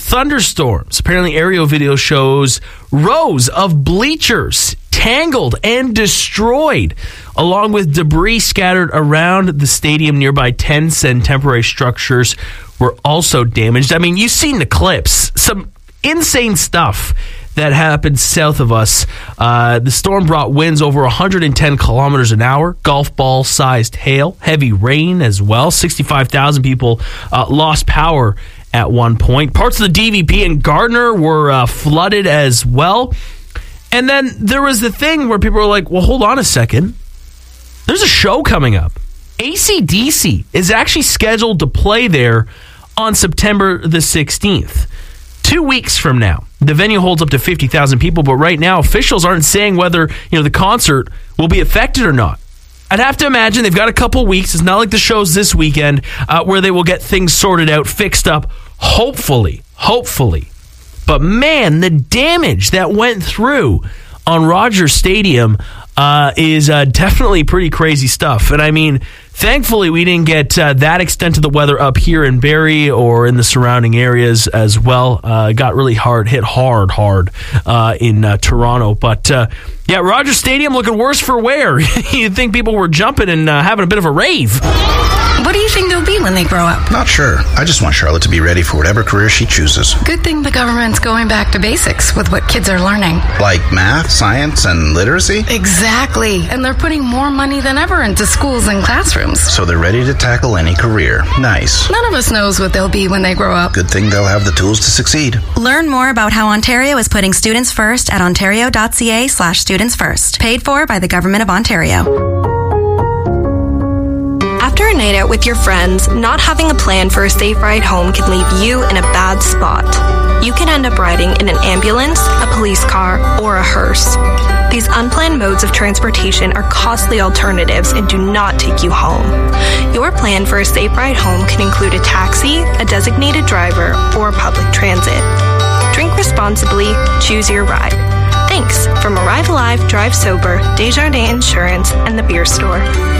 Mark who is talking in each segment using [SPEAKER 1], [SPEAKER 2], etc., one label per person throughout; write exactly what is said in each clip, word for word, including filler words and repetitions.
[SPEAKER 1] thunderstorms. Apparently, aerial video shows rows of bleachers tangled and destroyed, along with debris scattered around the stadium. Nearby tents and temporary structures were also damaged. I mean, you've seen the clips. Some insane stuff that happened south of us. Uh, the storm brought winds over one hundred ten kilometers an hour, golf ball sized hail, heavy rain as well. sixty-five thousand people uh, lost power at one point. Parts of the D V P and Gardner were uh, flooded as well. And then there was the thing where people were like, well, hold on a second. There's a show coming up. A C D C is actually scheduled to play there on September the sixteenth. Two weeks from now. The venue holds up to fifty thousand people, but right now officials aren't saying whether, you know, the concert will be affected or not. I'd have to imagine they've got a couple weeks. It's not like the show's this weekend uh, where they will get things sorted out, fixed up, hopefully, hopefully. But man, the damage that went through on Rogers Stadium uh, is uh, definitely pretty crazy stuff. And I mean, thankfully, we didn't get uh, that extent of the weather up here in Barrie or in the surrounding areas as well. Uh, got really hard, hit hard, hard uh, in uh, Toronto. But uh, yeah, Rogers Stadium looking worse for wear. You'd think people were jumping and uh, having a bit of a rave.
[SPEAKER 2] What do you think they'll be when they grow up?
[SPEAKER 3] Not sure. I just want Charlotte to be ready for whatever career she chooses.
[SPEAKER 2] Good thing the government's going back to basics with what kids are learning.
[SPEAKER 3] Like math, science, and literacy?
[SPEAKER 2] Exactly. And they're putting more money than ever into schools and classrooms.
[SPEAKER 3] So they're ready to tackle any career. Nice.
[SPEAKER 2] None of us knows what they'll be when they grow up.
[SPEAKER 3] Good thing they'll have the tools to succeed.
[SPEAKER 4] Learn more about how Ontario is putting students first at ontario.ca slash students first. Paid for by the Government of Ontario.
[SPEAKER 5] After a night out with your friends, not having a plan for a safe ride home can leave you in a bad spot. You can end up riding in an ambulance, a police car, or a hearse. These unplanned modes of transportation are costly alternatives and do not take you home. Your plan for a safe ride home can include a taxi, a designated driver, or public transit. Drink responsibly, choose your ride. Thanks from Arrive Alive, Drive Sober, Desjardins Insurance, and the Beer Store.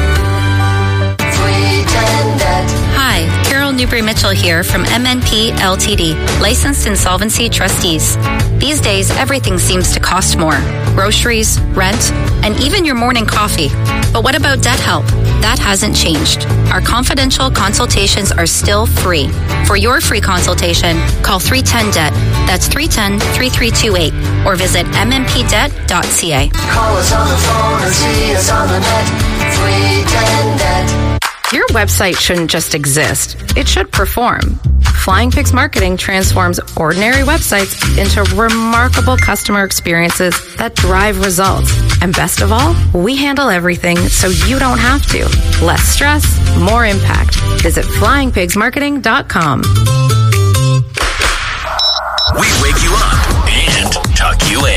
[SPEAKER 6] Hi, Carol Newbury-Mitchell here from M N P L T D, Licensed Insolvency Trustees. These days, everything seems to cost more. Groceries, rent, and even your morning coffee. But what about debt help? That hasn't changed. Our confidential consultations are still free. For your free consultation, call three one zero D E B T. That's three one zero, three three two eight. Or visit m n p debt dot c a.
[SPEAKER 7] Call us on the phone or see us on the net. three one zero D E B T.
[SPEAKER 8] Your website shouldn't just exist. It should perform. Flying Pigs Marketing transforms ordinary websites into remarkable customer experiences that drive results. And best of all, we handle everything so you don't have to. Less stress, more impact. Visit flying pigs marketing dot com.
[SPEAKER 9] We wake you up and tuck you in.